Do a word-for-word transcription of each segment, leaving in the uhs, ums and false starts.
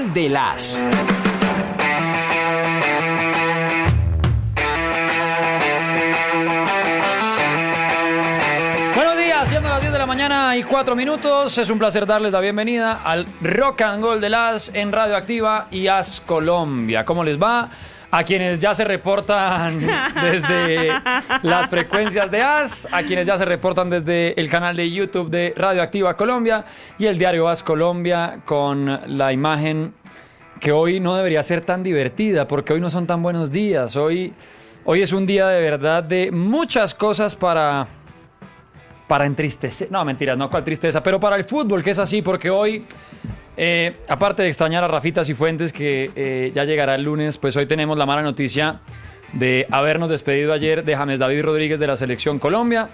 Gol de las. De la mañana y cuatro minutos. Es un placer darles la bienvenida al Rock and Gol de las en Radioactiva y AS Colombia. ¿Cómo les va? A quienes ya se reportan desde las frecuencias de AS, a quienes ya se reportan desde el canal de YouTube de Radioactiva Colombia y el diario AS Colombia, con la imagen que hoy no debería ser tan divertida porque hoy no son tan buenos días. Hoy, hoy es un día de verdad de muchas cosas para... para entristecer, no mentiras, no cual tristeza, pero para el fútbol, que es así, porque hoy, eh, aparte de extrañar a Rafita Cifuentes, que eh, ya llegará el lunes, pues hoy tenemos la mala noticia de habernos despedido ayer de James David Rodríguez de la Selección Colombia.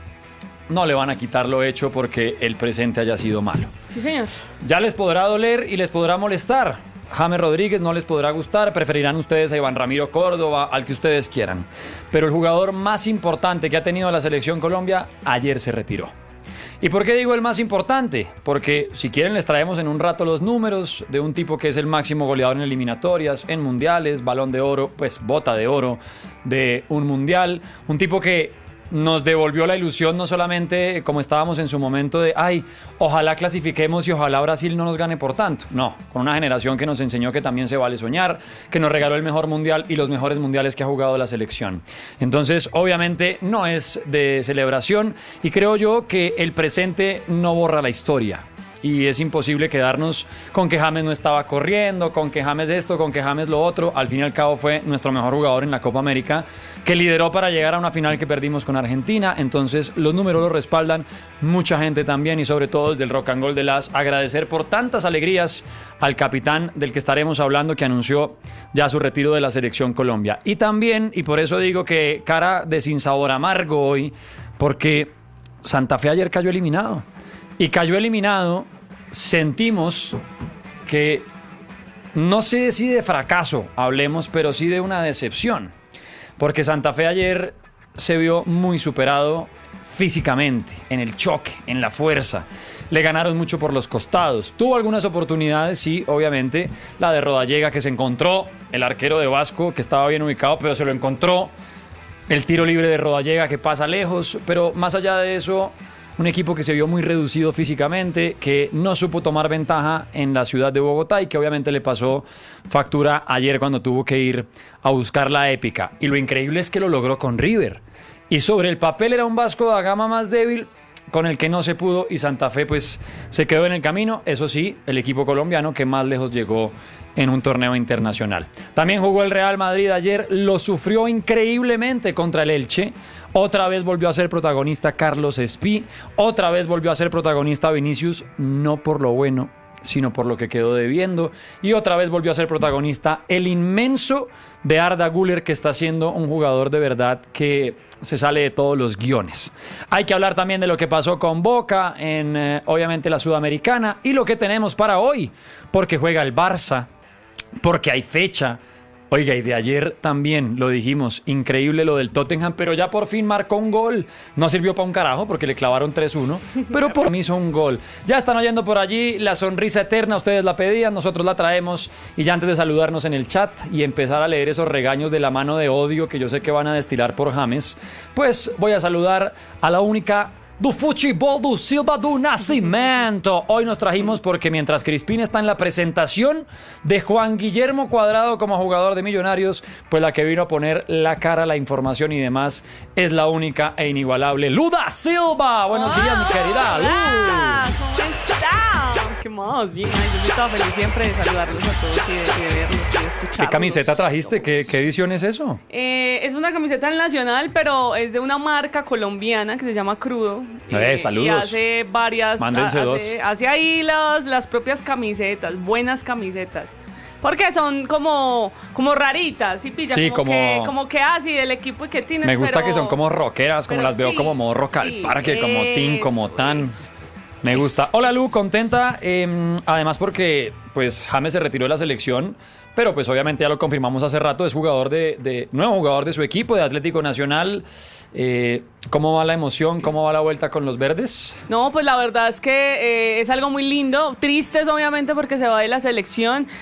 No le van a quitar lo hecho porque el presente haya sido malo. Sí, señor. Ya les podrá doler y les podrá molestar. James Rodríguez no les podrá gustar, preferirán ustedes a Iván Ramiro Córdoba, al que ustedes quieran. Pero el jugador más importante que ha tenido la Selección Colombia ayer se retiró. ¿Y por qué digo el más importante? Porque si quieren les traemos en un rato los números de un tipo que es el máximo goleador en eliminatorias, en mundiales, balón de oro, pues bota de oro de un mundial. Un tipo que nos devolvió la ilusión, no solamente como estábamos en su momento de ay, ojalá clasifiquemos y ojalá Brasil no nos gane por tanto. No, con una generación que nos enseñó que también se vale soñar, que nos regaló el mejor mundial y los mejores mundiales que ha jugado la selección. Entonces, obviamente, no es de celebración y creo yo que el presente no borra la historia. Y es imposible quedarnos con que James no estaba corriendo, con que James esto, con que James lo otro. Al fin y al cabo fue nuestro mejor jugador en la Copa América, que lideró para llegar a una final que perdimos con Argentina. Entonces los números lo respaldan, mucha gente también, y sobre todo desde el Rock and Gol de las, agradecer por tantas alegrías al capitán del que estaremos hablando, que anunció ya su retiro de la Selección Colombia. Y también, y por eso digo que cara de sinsabor amargo hoy, porque Santa Fe ayer cayó eliminado. Y cayó eliminado, sentimos que no sé si de fracaso hablemos, pero sí de una decepción. Porque Santa Fe ayer se vio muy superado físicamente, en el choque, en la fuerza. Le ganaron mucho por los costados. Tuvo algunas oportunidades, sí, obviamente. La de Rodallega, que se encontró, el arquero de Vasco, que estaba bien ubicado, pero se lo encontró. El tiro libre de Rodallega, que pasa lejos. Pero más allá de eso, un equipo que se vio muy reducido físicamente, que no supo tomar ventaja en la ciudad de Bogotá y que obviamente le pasó factura ayer cuando tuvo que ir a buscar la épica. Y lo increíble es que lo logró con River. Y sobre el papel era un Vasco da Gama más débil, con el que no se pudo, y Santa Fe pues se quedó en el camino. Eso sí, el equipo colombiano que más lejos llegó en un torneo internacional. También jugó el Real Madrid ayer, lo sufrió increíblemente contra el Elche. Otra vez volvió a ser protagonista Carlos Espí, otra vez volvió a ser protagonista Vinicius, no por lo bueno, sino por lo que quedó debiendo. Y otra vez volvió a ser protagonista el inmenso de Arda Güler, que está siendo un jugador de verdad que se sale de todos los guiones. Hay que hablar también de lo que pasó con Boca en, eh, obviamente, la Sudamericana, y lo que tenemos para hoy, porque juega el Barça, porque hay fecha. Oiga, y de ayer también lo dijimos, increíble lo del Tottenham, pero ya por fin marcó un gol. No sirvió para un carajo porque le clavaron tres uno, pero por mí hizo un gol. Ya están oyendo por allí la sonrisa eterna, ustedes la pedían, nosotros la traemos. Y ya antes de saludarnos en el chat y empezar a leer esos regaños de la mano de odio que yo sé que van a destilar por James, pues voy a saludar a la única do futebol do Silva do Nascimento. Hoy nos trajimos porque mientras Crispín está en la presentación de Juan Guillermo Cuadrado como jugador de Millonarios, pues la que vino a poner la cara, la información y demás es la única e inigualable Luda Silva. Buenos oh, días, mi querida Lu. Hola, ¿cómo están? ¿Qué más? Bien, ay, yo estaba feliz siempre de saludarlos a todos y de, de verlos y de escucharlos. ¿Qué camiseta trajiste? ¿Qué, qué edición es eso? Eh, es una camiseta nacional, pero es de una marca colombiana que se llama Crudo. Eh, eh, saludos. Y hace varias, Mándense hace, dos. hace ahí las, las propias camisetas, buenas camisetas. Porque son como, como raritas, ¿sí pilla? Sí, como, como... que, como que así del equipo que tienes. Me gusta pero, que son como rockeras, como las veo sí, como modo rock al sí, parque, como tin, como tan. Eso. Me gusta. Hola Lu, contenta. Eh, además porque pues James se retiró de la selección, pero pues obviamente ya lo confirmamos hace rato, es jugador de, de nuevo jugador de su equipo, de Atlético Nacional. Eh, ¿Cómo va la emoción? ¿Cómo va la vuelta con los verdes? No, pues la verdad es que eh, es algo muy lindo. Tristes obviamente porque se va de la selección.